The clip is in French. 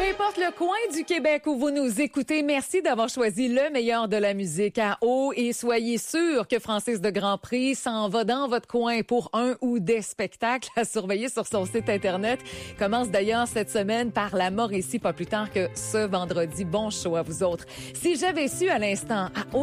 importe le coin du Québec où vous nous écoutez, merci d'avoir choisi le meilleur de la musique à eau et soyez sûr que Francis de Grandpré s'en va dans votre coin pour un ou des spectacles à surveiller sur son site Internet. Commence d'ailleurs cette semaine par la Mauricie, pas plus tard que ce vendredi. Bon show à vous autres. Si j'avais su à l'instant, à